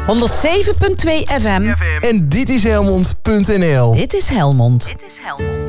107.2 FM. En dit is Helmond.nl. Dit is Helmond. Dit is Helmond.